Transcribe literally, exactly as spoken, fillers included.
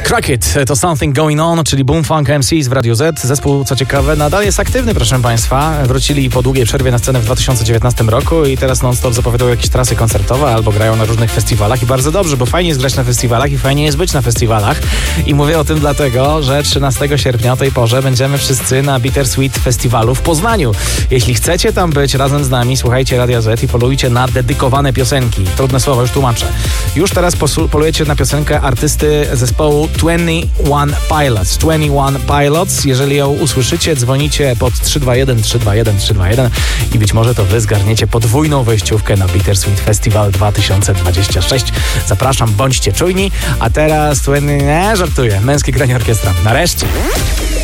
Crack It to Something Going On, czyli Boom Funk M Cs w Radio Z. Zespół, co ciekawe, nadal jest aktywny, proszę Państwa. Wrócili po długiej przerwie na scenę w dwa tysiące dziewiętnastym roku i teraz non-stop zapowiadają jakieś trasy koncertowe albo grają na różnych festiwalach i bardzo dobrze, bo fajnie jest grać na festiwalach i fajnie jest być na festiwalach. I mówię o tym dlatego, że trzynastego sierpnia o tej porze będziemy wszyscy na Bittersweet Festiwalu w Poznaniu. Jeśli chcecie tam być razem z nami, słuchajcie Radia Z i polujcie na dedykowane piosenki. Trudne słowa, już tłumaczę. Już teraz posu- polujecie na piosenkę artysty zespołu dwadzieścia jeden Pilots. dwadzieścia jeden Pilots. Jeżeli ją usłyszycie, dzwonicie pod trzy dwa jeden trzy dwa jeden trzy dwa jeden i być może to wy zgarniecie podwójną wejściówkę na Bittersweet Festival dwa tysiące dwudziesty szósty. Zapraszam, bądźcie czujni. A teraz dwadzieścia... Nie, żartuję. Męskie granie orkiestra. Nareszcie.